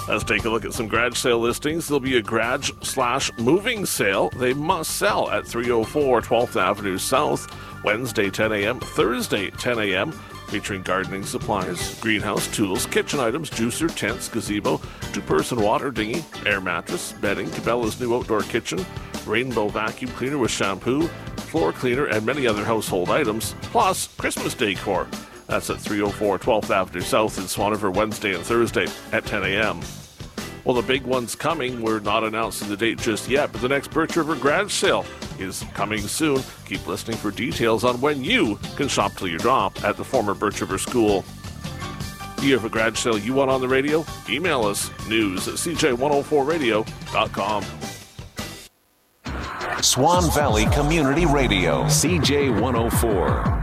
Let's take a look at some garage sale listings. There'll be a garage/moving sale. They must sell at 304 12th Avenue South, Wednesday 10 a.m., Thursday 10 a.m., featuring gardening supplies, greenhouse tools, kitchen items, juicer, tents, gazebo, two-person water dinghy, air mattress, bedding, Cabela's new outdoor kitchen, rainbow vacuum cleaner with shampoo, floor cleaner, and many other household items, plus Christmas decor. That's at 304 12th Avenue South in Swan River, Wednesday and Thursday at 10 a.m. Well, the big one's coming. We're not announcing the date just yet, but the next Birch River garage sale is coming soon. Keep listening for details on when you can shop till you drop at the former Birch River School. Do you have a garage sale you want on the radio? Email us, news@cj104radio.com. Swan Valley Community Radio, CJ104.